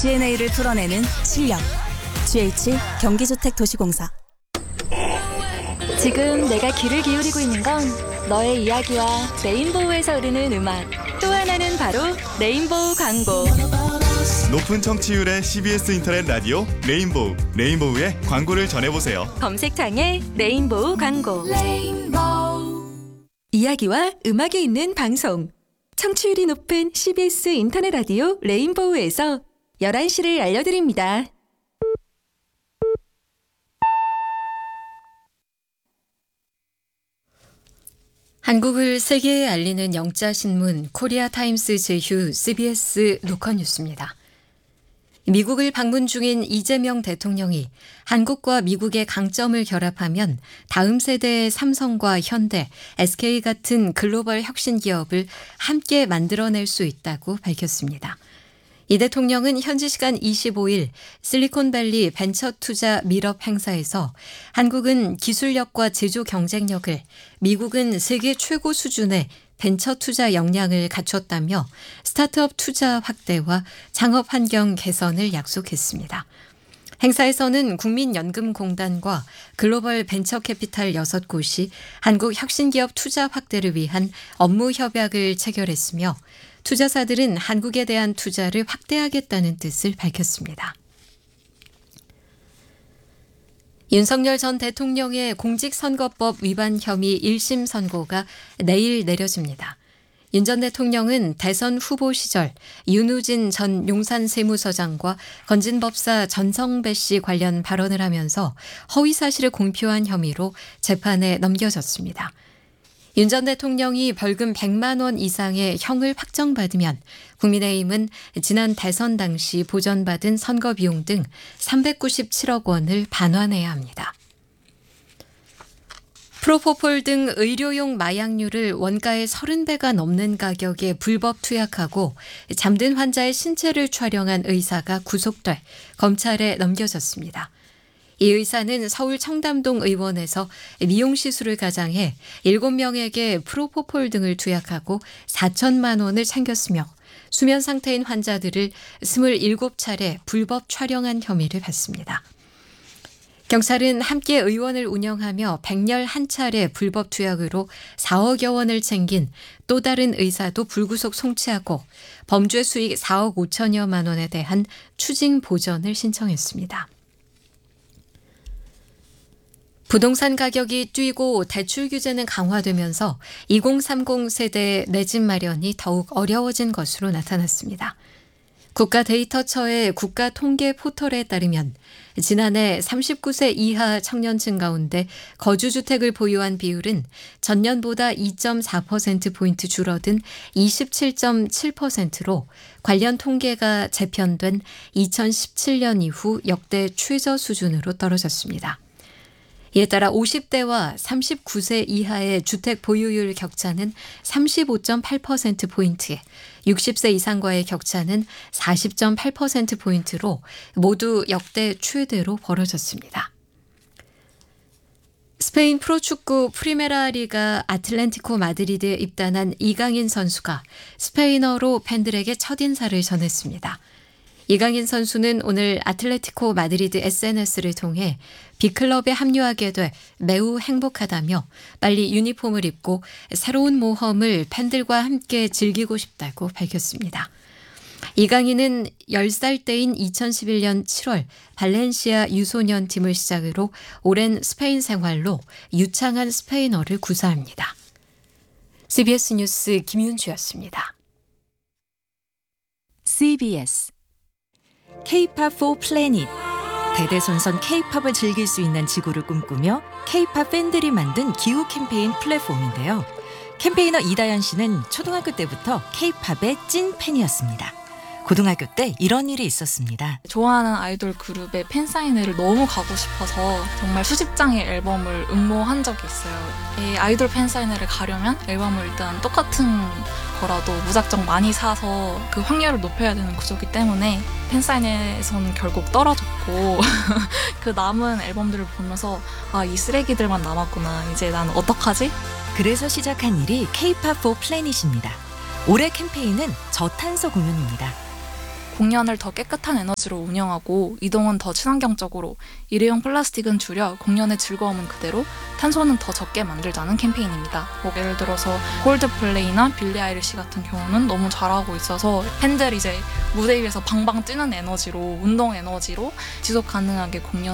DNA를 풀어내는 실력. GH 경기주택도시공사. 지금 내가 귀를 기울이고 있는 건 너의 이야기와 레인보우에서 흐르는 음악. 또 하나는 바로 레인보우 광고. 높은 청취율의 CBS 인터넷 라디오 레인보우. 레인보우의 광고를 전해보세요. 검색창에 레인보우 광고. 이야기와 음악이 있는 방송. 청취율이 높은 CBS 인터넷 라디오 레인보우에서 11시를 알려드립니다. 한국을 세계에 알리는 영자신문 코리아타임스 제휴 CBS 로컬뉴스입니다. 미국을 방문 중인 이재명 대통령이 한국과 미국의 강점을 결합하면 다음 세대의 삼성과 현대, SK 같은 글로벌 혁신 기업을 함께 만들어낼 수 있다고 밝혔습니다. 이 대통령은 현지 시간 25일 실리콘밸리 벤처 투자 밀업 행사에서 한국은 기술력과 제조 경쟁력을, 미국은 세계 최고 수준의 벤처 투자 역량을 갖췄다며 스타트업 투자 확대와 창업 환경 개선을 약속했습니다. 행사에서는 국민연금공단과 글로벌 벤처캐피탈 6곳이 한국 혁신기업 투자 확대를 위한 업무 협약을 체결했으며 투자사들은 한국에 대한 투자를 확대하겠다는 뜻을 밝혔습니다. 윤석열 전 대통령의 공직선거법 위반 혐의 1심 선고가 내일 내려집니다. 윤 전 대통령은 대선 후보 시절 윤우진 전 용산세무서장과 건진법사 전성배 씨 관련 발언을 하면서 허위사실을 공표한 혐의로 재판에 넘겨졌습니다. 윤 전 대통령이 벌금 100만 원 이상의 형을 확정받으면 국민의힘은 지난 대선 당시 보전받은 선거 비용 등 397억 원을 반환해야 합니다. 프로포폴 등 의료용 마약류를 원가의 30배가 넘는 가격에 불법 투약하고 잠든 환자의 신체를 촬영한 의사가 구속돼 검찰에 넘겨졌습니다. 이 의사는 서울 청담동 의원에서 미용시술을 가장해 7명에게 프로포폴 등을 투약하고 4천만 원을 챙겼으며 수면 상태인 환자들을 27차례 불법 촬영한 혐의를 받습니다. 경찰은 함께 의원을 운영하며 101차례 불법 투약으로 4억여 원을 챙긴 또 다른 의사도 불구속 송치하고 범죄 수익 4억 5천여만 원에 대한 추징 보전을 신청했습니다. 부동산 가격이 뛰고 대출 규제는 강화되면서 2030 세대의 내 집 마련이 더욱 어려워진 것으로 나타났습니다. 국가데이터처의 국가통계 포털에 따르면 지난해 39세 이하 청년층 가운데 거주주택을 보유한 비율은 전년보다 2.4%포인트 줄어든 27.7%로 관련 통계가 재편된 2017년 이후 역대 최저 수준으로 떨어졌습니다. 이에 따라 50대와 39세 이하의 주택 보유율 격차는 35.8%포인트, 60세 이상과의 격차는 40.8%포인트로 모두 역대 최대로 벌어졌습니다. 스페인 프로축구 프리메라 리가 아틀레티코 마드리드에 입단한 이강인 선수가 스페인어로 팬들에게 첫인사를 전했습니다. 이강인 선수는 오늘 아틀레티코 마드리드 SNS를 통해 B클럽에 합류하게 돼 매우 행복하다며 빨리 유니폼을 입고 새로운 모험을 팬들과 함께 즐기고 싶다고 밝혔습니다. 이강인은 10살 때인 2011년 7월 발렌시아 유소년 팀을 시작으로 오랜 스페인 생활로 유창한 스페인어를 구사합니다. CBS 뉴스 김윤주였습니다. CBS K-POP for Planet. 대대손손 K-POP을 즐길 수 있는 지구를 꿈꾸며 K-POP 팬들이 만든 기후 캠페인 플랫폼인데요. 캠페이너 이다연 씨는 초등학교 때부터 K-POP의 찐 팬이었습니다. 고등학교 때 이런 일이 있었습니다. 좋아하는 아이돌 그룹의 팬사인회를 너무 가고 싶어서 정말 수십 장의 앨범을 응모한 적이 있어요. 이 아이돌 팬사인회를 가려면 앨범을 일단 똑같은 거라도 무작정 많이 사서 그 확률을 높여야 되는 구조이기 때문에 팬사인회에서는 결국 떨어졌고 그 남은 앨범들을 보면서 이 쓰레기들만 남았구나. 이제 난 어떡하지? 그래서 시작한 일이 K-POP for Planet입니다. 올해 캠페인은 저탄소 공연입니다. 공연을 더 깨끗한 에너지로 운영하고 이동은 더 친환경적으로, 일회용 플라스틱은 줄여 공연의 즐거움은 그대로, 탄소는 더 적게 만들자는 캠페인입니다. 예를 들어서 콜드플레이나 빌리 아일리시 같은 경우는 너무 잘하고 있어서 팬들이 이제 무대 위에서 방방 뛰는 에너지로, 운동 에너지로 지속 가능하게 공연